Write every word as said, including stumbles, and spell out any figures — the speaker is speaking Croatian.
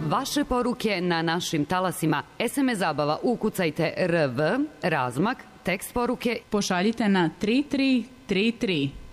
Vaše poruke na našim talasima. es em es zabava, ukucajte R V, razmak, tekst poruke. Pošaljite na tri tri tri tri.